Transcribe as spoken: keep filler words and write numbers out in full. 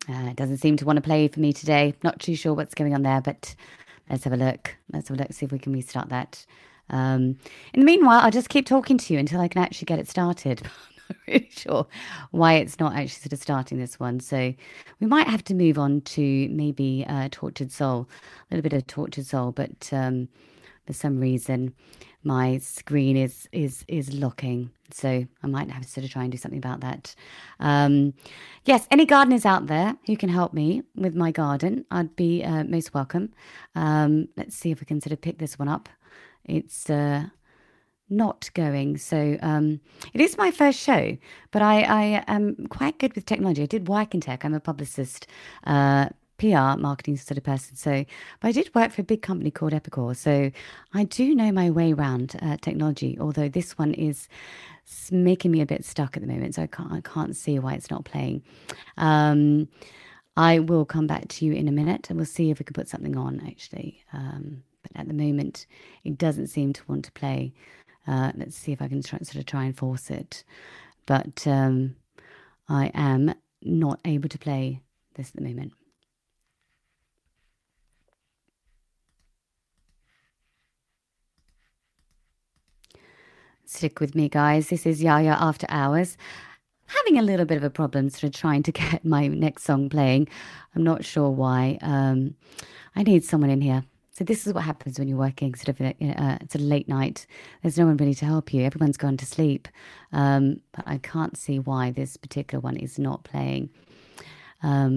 Uh, it doesn't seem to want to play for me today. Not too sure what's going on there, but let's have a look. Let's have a look, see if we can restart that. Um, in the meanwhile, I'll just keep talking to you until I can actually get it started. I'm not really sure why it's not actually sort of starting this one. So we might have to move on to maybe uh, Tortured Soul, a little bit of Tortured Soul, but um, for some reason my screen is is is locking, so I might have to sort of try and do something about that. um yes, any gardeners out there who can help me with my garden, I'd be uh, most welcome. Um let's see if we can sort of pick this one up. It's uh not going. So um, it is my first show, but I, I am quite good with technology. I did work in tech. I'm a publicist, uh, P R, marketing sort of person. So, but I did work for a big company called Epicor. So I do know my way around uh, technology, although this one is s- making me a bit stuck at the moment. So I can't, I can't see why it's not playing. Um, I will come back to you in a minute and we'll see if we can put something on actually. Um, but at the moment, it doesn't seem to want to play. Uh, let's see if I can try, sort of try and force it. But um, I am not able to play this at the moment. Stick with me, guys. This is Yaya After Hours. Having a little bit of a problem sort of trying to get my next song playing. I'm not sure why. Um, I need someone in here. So this is what happens when you're working sort of in a, uh, sort of late night. There's no one really to help you. Everyone's gone to sleep. Um, but I can't see why this particular one is not playing. Um,